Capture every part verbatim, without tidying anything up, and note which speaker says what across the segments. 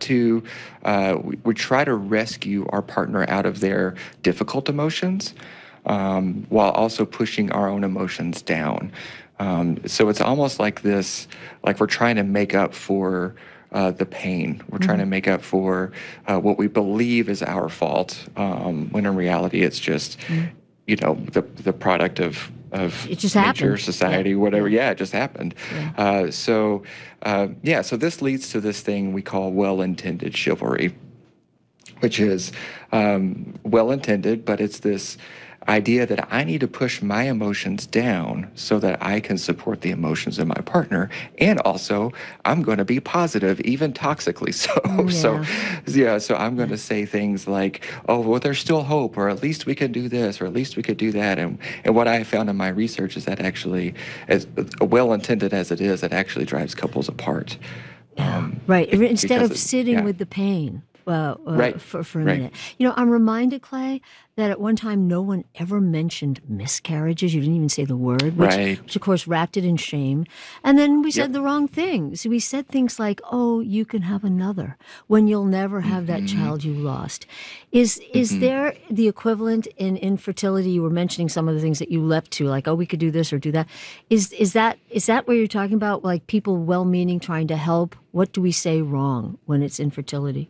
Speaker 1: to uh, we, we try to rescue our partner out of their difficult emotions, um, while also pushing our own emotions down. Um, so it's almost like this, like we're trying to make up for uh, the pain. We're trying
Speaker 2: Mm-hmm.
Speaker 1: to make up for uh, what we believe is our fault, um, when in reality it's just,
Speaker 2: Mm-hmm.
Speaker 1: you know, the the product of of
Speaker 2: It just
Speaker 1: nature,
Speaker 2: happened.
Speaker 1: society,
Speaker 2: Yeah.
Speaker 1: whatever.
Speaker 2: Yeah.
Speaker 1: Yeah, it just happened.
Speaker 2: Yeah.
Speaker 1: Uh, so, uh, yeah, so this leads to this thing we call well-intended chivalry, which is um, well-intended, but it's this idea that I need to push my emotions down so that I can support the emotions of my partner. And also, I'm going to be positive, even toxically so.
Speaker 2: Mm,
Speaker 1: So,
Speaker 2: yeah.
Speaker 1: yeah, so I'm going to say things like, oh, well, there's still hope, or at least we can do this, or at least we could do that. And, and what I found in my research is that actually, as well-intended as it is, it actually drives couples apart.
Speaker 2: Yeah.
Speaker 1: Um,
Speaker 2: Right.
Speaker 1: be-
Speaker 2: Instead
Speaker 1: because
Speaker 2: of
Speaker 1: it-
Speaker 2: sitting
Speaker 1: yeah.
Speaker 2: with the pain. Uh, uh,
Speaker 1: Right.
Speaker 2: for, for a
Speaker 1: Right.
Speaker 2: minute. You know, I'm reminded, Clay, that at one time no one ever mentioned miscarriages. You didn't even say the word, which,
Speaker 1: Right.
Speaker 2: which of course wrapped it in shame. And then we said
Speaker 1: Yep.
Speaker 2: the wrong things. We said things like, oh, you can have another when you'll never have that
Speaker 1: Mm-hmm.
Speaker 2: child you lost. Is is
Speaker 1: Mm-hmm.
Speaker 2: there the equivalent in infertility? You were mentioning some of the things that you leapt to, like, oh, we could do this or do that. Is is that is that what you're talking about? Like people well-meaning trying to help? What do we say wrong when it's infertility?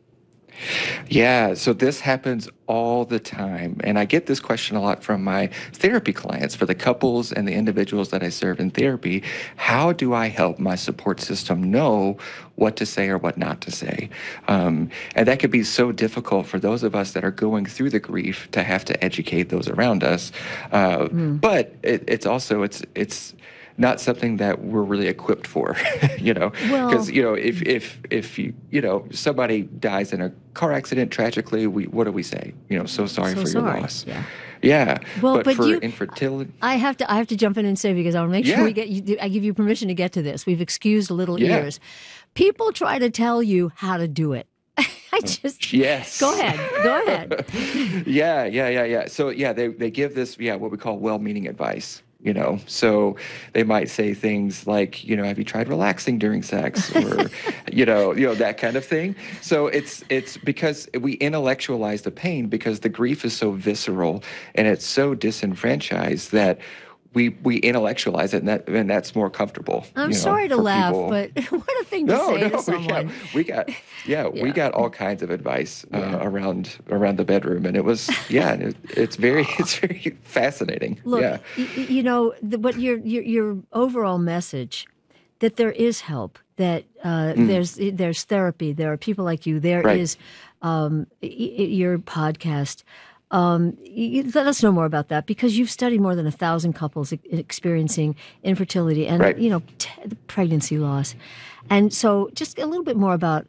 Speaker 1: Yeah, so this happens all the time. And I get this question a lot from my therapy clients, for the couples and the individuals that I serve in therapy. How do I help my support system know what to say or what not to say? Um, and that could be so difficult for those of us that are going through the grief to have to educate those around us. Uh,
Speaker 2: Mm.
Speaker 1: But it, it's also, it's, it's, not something that we're really equipped for, you know,
Speaker 2: Well-
Speaker 1: because, you know, if, if, if you, you know, somebody dies in a car accident tragically, we, what do we say? You know, so sorry
Speaker 2: So
Speaker 1: for
Speaker 2: sorry.
Speaker 1: your loss.
Speaker 2: Yeah.
Speaker 1: Yeah.
Speaker 2: Well,
Speaker 1: but,
Speaker 2: but
Speaker 1: for
Speaker 2: you-
Speaker 1: infertility,
Speaker 2: I have to. I have to jump in and say, because I want to make sure
Speaker 1: Yeah.
Speaker 2: we get. You, I give you permission to get to this. We've excused little
Speaker 1: Yeah.
Speaker 2: ears. People try to tell you how to do it. I just
Speaker 1: yes.
Speaker 2: go ahead. Go ahead.
Speaker 1: yeah, yeah, yeah, yeah. So yeah, they, they give this, yeah, what we call well-meaning advice. You know, so they might say things like, you know, have you tried relaxing during sex, or, you know, you know, that kind of thing. So it's it's because we intellectualize the pain because the grief is so visceral and it's so disenfranchised that we we intellectualize it, and that and that's more comfortable.
Speaker 2: I'm
Speaker 1: you know,
Speaker 2: sorry to
Speaker 1: for
Speaker 2: laugh,
Speaker 1: people.
Speaker 2: but what a thing to
Speaker 1: No,
Speaker 2: say
Speaker 1: no,
Speaker 2: to someone.
Speaker 1: yeah, we got, yeah,
Speaker 2: Yeah.
Speaker 1: we got all kinds of advice uh,
Speaker 2: Yeah.
Speaker 1: around around the bedroom, and it was, yeah, it, it's very, it's very fascinating.
Speaker 2: Look,
Speaker 1: yeah,
Speaker 2: y- y- you know, the, what your, your your overall message, that there is help, that uh, there's there's therapy, there are people like you, there
Speaker 1: Right.
Speaker 2: is um, y- y- your podcast. Um, y- y- let us know more about that, because you've studied more than a thousand couples e- experiencing infertility and
Speaker 1: Right.
Speaker 2: you know t- pregnancy loss, and so just a little bit more about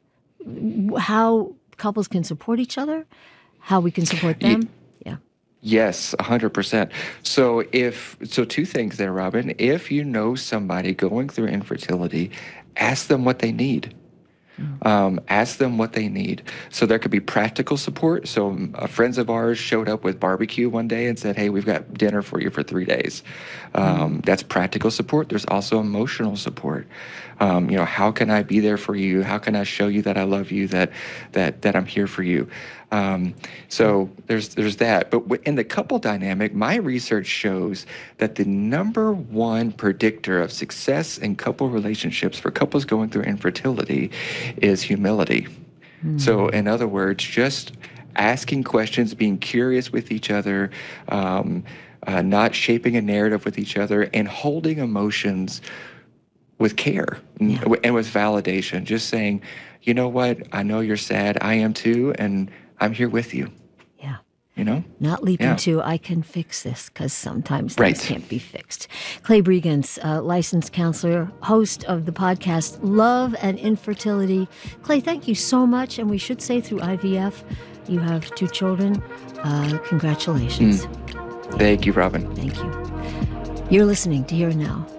Speaker 2: how couples can support each other, how we can support
Speaker 1: Ye-
Speaker 2: them. Yeah.
Speaker 1: Yes, one hundred percent. So if so two things there, Robin. If you know somebody going through infertility, ask them what they need. Um, ask them what they need. So there could be practical support. So um, uh, friends of ours showed up with barbecue one day and said, hey, we've got dinner for you for three days. Um, That's practical support. There's also emotional support. Um, you know, how can I be there for you? How can I show you that I love you, that that that I'm here for you? Um, so there's there's that. But w- in the couple dynamic, my research shows that the number one predictor of success in couple relationships for couples going through infertility is humility. So in other words, just asking questions, being curious with each other, um, uh, not shaping a narrative with each other, and holding emotions with care and,
Speaker 2: Yeah.
Speaker 1: and with validation. Just saying, you know what, I know you're sad, I am too, and I'm here with you,
Speaker 2: Yeah.
Speaker 1: you know?
Speaker 2: Not leaping
Speaker 1: Yeah.
Speaker 2: to, I can fix this, because sometimes things
Speaker 1: Right.
Speaker 2: can't be fixed. Clay Bregans, uh, licensed counselor, host of the podcast Love and Infertility. Clay, thank you so much. And we should say through I V F, you have two children. Uh, congratulations.
Speaker 1: Thank you, Robin.
Speaker 2: Thank you. You're listening to Here and Now.